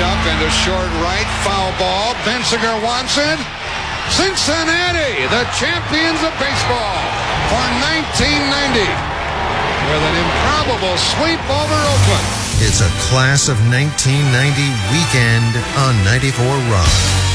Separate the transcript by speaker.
Speaker 1: up into short right. Foul ball. Bensinger wants it. Cincinnati, the champions of baseball for 1990. With an improbable sweep over Oakland.
Speaker 2: It's a class of 1990 weekend on 94 Rock.